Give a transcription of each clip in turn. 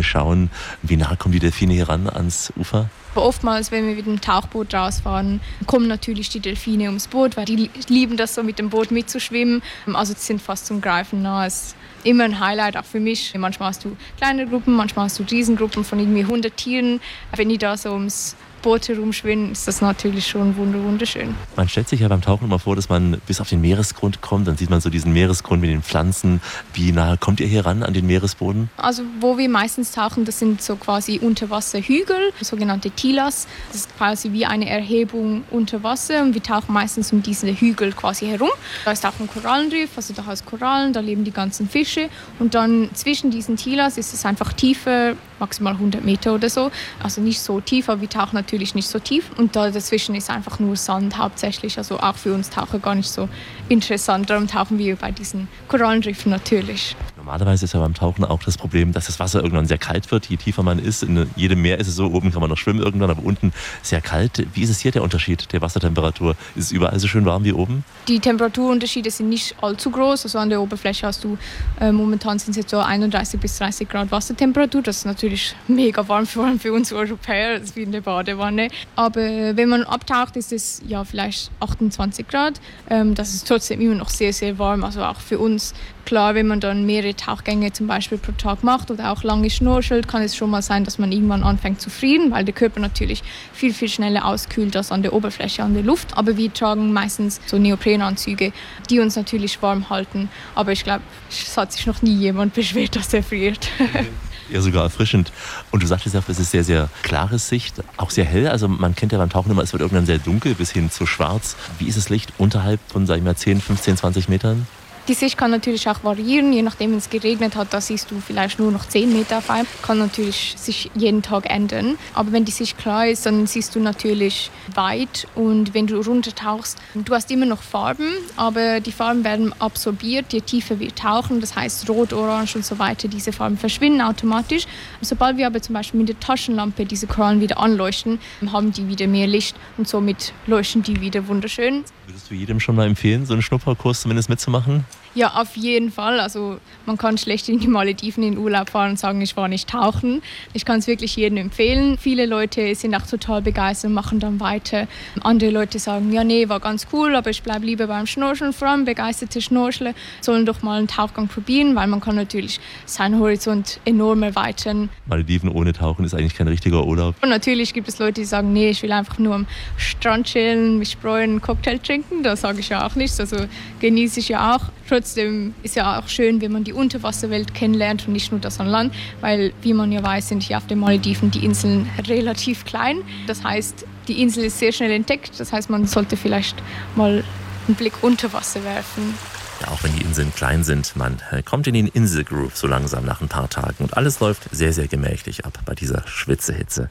Delfine schauen. Wie nah kommen die Delfine hier ran ans Ufer? Aber oftmals, wenn wir mit dem Tauchboot rausfahren, kommen natürlich die Delfine ums Boot, weil die lieben das so, mit dem Boot mitzuschwimmen. Also die sind fast zum Greifen nah. Es ist immer ein Highlight, auch für mich. Manchmal hast du kleine Gruppen, manchmal hast du Riesengruppen von irgendwie 100 Tieren. Wenn die da so ums Boot herumschwimmen, ist das natürlich schon wunderschön. Man stellt sich ja beim Tauchen immer vor, dass man bis auf den Meeresgrund kommt. Dann sieht man so diesen Meeresgrund mit den Pflanzen. Wie nah kommt ihr hier ran an den Meeresboden? Also wo wir meistens tauchen, das sind so quasi Unterwasserhügel, sogenannte Tilas. Das ist quasi wie eine Erhebung unter Wasser und wir tauchen meistens um diese Hügel quasi herum. Da ist auch ein Korallenriff, also da hast Korallen, da leben die ganzen Fische und dann zwischen diesen Tilas ist es einfach tiefer, maximal 100 Meter oder so. Also nicht so tief, aber wir tauchen natürlich nicht so tief. Und da dazwischen ist einfach nur Sand hauptsächlich. Also auch für uns Taucher gar nicht so interessant. Darum tauchen wir bei diesen Korallenriffen natürlich. Normalerweise ist ja beim Tauchen auch das Problem, dass das Wasser irgendwann sehr kalt wird. Je tiefer man ist, in jedem Meer ist es so, oben kann man noch schwimmen irgendwann, aber unten sehr kalt. Wie ist es hier der Unterschied der Wassertemperatur? Ist es überall so schön warm wie oben? Die Temperaturunterschiede sind nicht allzu groß. Also an der Oberfläche hast du, momentan sind es jetzt so 31 bis 30 Grad Wassertemperatur. Das ist natürlich mega warm, vor allem für uns Europäer. Das ist wie in der Badewanne. Aber wenn man abtaucht, ist es ja vielleicht 28 Grad. Das ist trotzdem immer noch sehr, sehr warm. Also auch für uns. Klar, wenn man dann mehrere Tauchgänge zum Beispiel pro Tag macht oder auch lange schnorchelt, kann es schon mal sein, dass man irgendwann anfängt zu frieren, weil der Körper natürlich viel, viel schneller auskühlt als an der Oberfläche, an der Luft. Aber wir tragen meistens so Neoprenanzüge, die uns natürlich warm halten. Aber ich glaube, es hat sich noch nie jemand beschwert, dass er friert. Ja, sogar erfrischend. Und du sagtest ja, es ist sehr, sehr klare Sicht, auch sehr hell. Also man kennt ja beim Tauchen immer, es wird irgendwann sehr dunkel bis hin zu schwarz. Wie ist das Licht unterhalb von, sag ich mal, 10, 15, 20 Metern? Die Sicht kann natürlich auch variieren, je nachdem, wenn es geregnet hat, da siehst du vielleicht nur noch 10 Meter auf einmal. Kann natürlich sich jeden Tag ändern. Aber wenn die Sicht klar ist, dann siehst du natürlich weit. Und wenn du runtertauchst, du hast immer noch Farben, aber die Farben werden absorbiert, je tiefer wir tauchen. Das heißt Rot, Orange und so weiter, diese Farben verschwinden automatisch. Sobald wir aber zum Beispiel mit der Taschenlampe diese Korallen wieder anleuchten, haben die wieder mehr Licht und somit leuchten die wieder wunderschön. Würdest du jedem schon mal empfehlen, so einen Schnupperkurs zumindest mitzumachen? Ja, auf jeden Fall. Also man kann schlecht in die Malediven in Urlaub fahren und sagen, ich war nicht tauchen. Ich kann es wirklich jedem empfehlen. Viele Leute sind auch total begeistert und machen dann weiter. Andere Leute sagen, ja nee, war ganz cool, aber ich bleibe lieber beim Schnorcheln. Vor allem begeisterte Schnorchler sollen doch mal einen Tauchgang probieren, weil man kann natürlich seinen Horizont enorm erweitern. Malediven ohne Tauchen ist eigentlich kein richtiger Urlaub. Und natürlich gibt es Leute, die sagen, nee, ich will einfach nur am Strand chillen, mich freuen, einen Cocktail trinken. Das sage ich ja auch nicht. Also genieße ich ja auch. Trotzdem ist ja auch schön, wenn man die Unterwasserwelt kennenlernt und nicht nur das an Land, weil, wie man ja weiß, sind hier auf den Malediven die Inseln relativ klein. Das heißt, die Insel ist sehr schnell entdeckt. Das heißt, man sollte vielleicht mal einen Blick unter Wasser werfen. Ja, auch wenn die Inseln klein sind, man kommt in den Inselgroove so langsam nach ein paar Tagen und alles läuft sehr, sehr gemächlich ab bei dieser Schwitzehitze.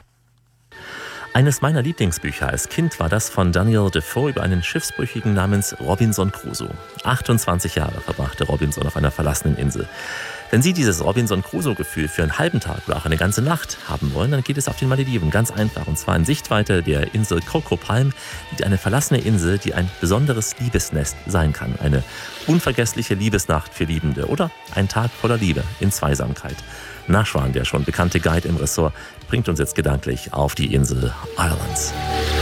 Eines meiner Lieblingsbücher als Kind war das von Daniel Defoe über einen Schiffsbrüchigen namens Robinson Crusoe. 28 Jahre verbrachte Robinson auf einer verlassenen Insel. Wenn Sie dieses Robinson-Crusoe-Gefühl für einen halben Tag oder auch eine ganze Nacht haben wollen, dann geht es auf den Malediven ganz einfach. Und zwar in Sichtweite der Insel Coco Palm liegt eine verlassene Insel, die ein besonderes Liebesnest sein kann. Eine unvergessliche Liebesnacht für Liebende oder ein Tag voller Liebe in Zweisamkeit. Nashwan, der schon bekannte Guide im Ressort, bringt uns jetzt gedanklich auf die Insel Islands.